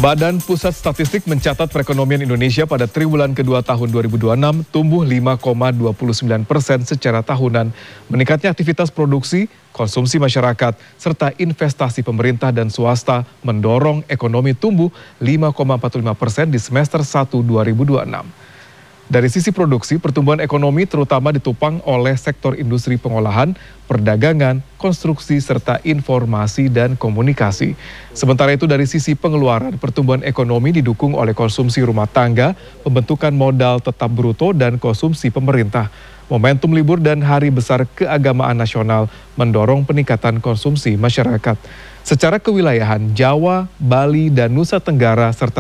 Badan Pusat Statistik mencatat perekonomian Indonesia pada triwulan kedua tahun 2026 tumbuh 5,29% secara tahunan. Meningkatnya aktivitas produksi, konsumsi masyarakat, serta investasi pemerintah dan swasta mendorong ekonomi tumbuh 5,45% di semester 1 2026. Dari sisi produksi, pertumbuhan ekonomi terutama ditopang oleh sektor industri pengolahan, perdagangan, konstruksi, serta informasi dan komunikasi. Sementara itu dari sisi pengeluaran, pertumbuhan ekonomi didukung oleh konsumsi rumah tangga, pembentukan modal tetap bruto, dan konsumsi pemerintah. Momentum libur dan hari besar keagamaan nasional mendorong peningkatan konsumsi masyarakat. Secara kewilayahan, Jawa, Bali, dan Nusa Tenggara serta